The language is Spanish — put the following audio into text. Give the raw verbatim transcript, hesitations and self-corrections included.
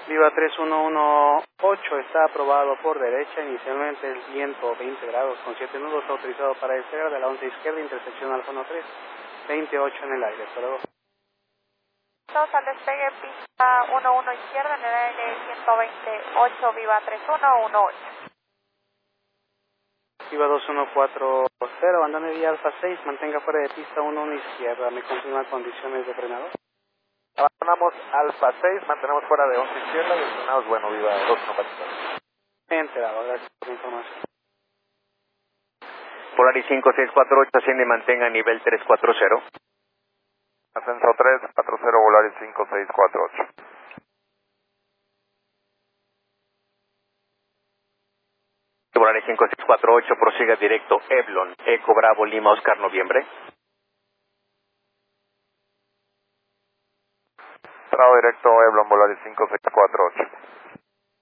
Viva tres uno uno ocho, está aprobado por derecha, inicialmente el viento veinte grados con siete nudos, autorizado para despegar de la once izquierda, intersección Alfa uno tres, veintiocho en el aire, hasta luego. Dos al despegue, pista uno uno izquierda, en el aire ciento veintiocho, Viva tres uno uno ocho. Viva dos uno cuatro cero, andando vía Alfa seis, mantenga fuera de pista uno uno izquierda, me confirma condiciones de frenado. Abandonamos Alfa seis, mantenemos fuera de once izquierda y el frenado es bueno, Viva dos uno cuatro cero. Enterado, gracias por la información. Polaris cinco seis cuatro ocho, asciende y mantenga nivel tres cuatro cero. Ascenso tres cuatro cero, Volaris cinco seis cuatro ocho. Volaris cinco seis cuatro ocho, prosiga directo Eblon, Eco Bravo Lima Oscar Noviembre. Bravo directo Eblon, Volaris cinco seis cuatro ocho.